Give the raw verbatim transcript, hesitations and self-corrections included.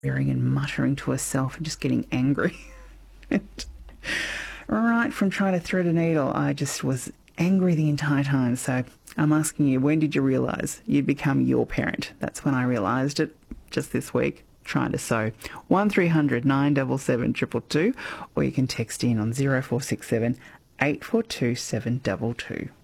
swearing and muttering to herself and just getting angry. Right from trying to thread a needle, I just was angry the entire time. So I'm asking you, when did you realise you'd become your parent? That's when I realised it, just this week, trying to sew. one three hundred nine seven seven two two two, or you can text in on zero four six seven eight four two seven two two.